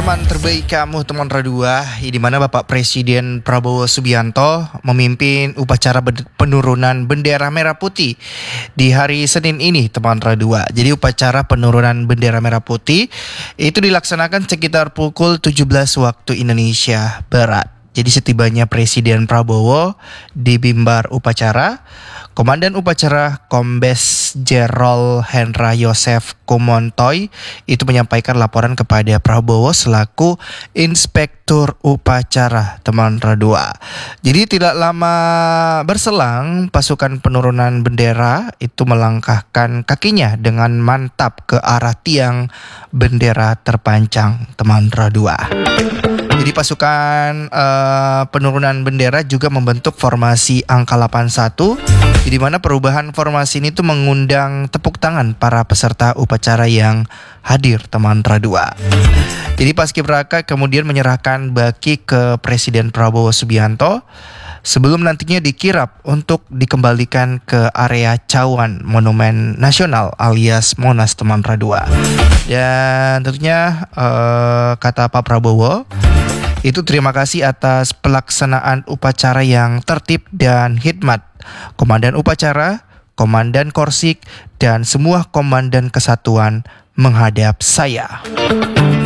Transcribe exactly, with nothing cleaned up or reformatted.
teman terbaik kamu, teman Radua, di mana Bapak Presiden Prabowo Subianto memimpin upacara penurunan bendera merah putih di hari Senin ini, teman Radua. Jadi upacara penurunan bendera merah putih itu dilaksanakan sekitar pukul tujuh belas waktu Indonesia Barat. Jadi setibanya Presiden Prabowo di mimbar upacara, Komandan Upacara Kombes Jerol Hendra Yosef Kumontoy itu menyampaikan laporan kepada Prabowo selaku Inspektur Upacara, teman Radua. Jadi tidak lama berselang, pasukan penurunan bendera itu melangkahkan kakinya dengan mantap ke arah tiang bendera terpancang, teman Radua. Jadi pasukan uh, penurunan bendera juga membentuk formasi angka delapan satu, di mana perubahan formasi ini tuh mengundang tepuk tangan para peserta upacara yang hadir, teman Radua. Jadi Paskibraka kemudian menyerahkan baki ke Presiden Prabowo Subianto sebelum nantinya dikirap untuk dikembalikan ke area Cawan Monumen Nasional alias Monas, teman Radua. Dan tentunya uh, kata Pak Prabowo, itu terima kasih atas pelaksanaan upacara yang tertib dan hikmat. Komandan upacara, Komandan Korsik, dan semua komandan kesatuan menghadap saya.